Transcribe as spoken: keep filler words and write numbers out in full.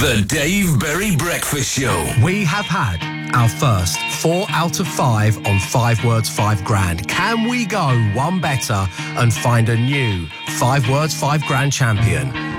The Dave Berry Breakfast Show. We have had our first four out of five on Five Words, Five Grand. Can we go one better and find a new Five Words, Five Grand champion?